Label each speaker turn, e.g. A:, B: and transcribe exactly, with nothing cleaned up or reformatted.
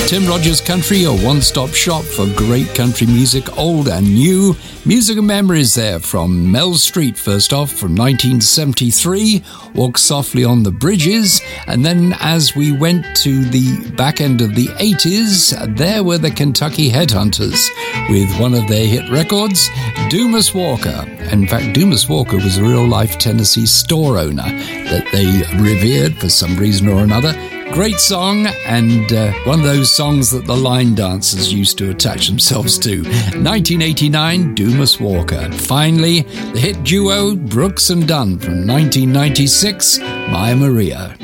A: Tim Rogers Country, your one-stop shop for great country music, old and new. Music and memories there from Mel Street, first off, from nineteen seventy-three, Walk Softly on the Bridges. And then as we went to the back end of the eighties, there were the Kentucky Headhunters with one of their hit records, Dumas Walker. In fact, Dumas Walker was a real-life Tennessee store owner that they revered for some reason or another. Great song, and uh, one of those songs that the line dancers used to attach themselves to. nineteen eighty-nine, Dumas Walker. And finally, the hit duo Brooks and Dunn from nineteen ninety-six, My Maria.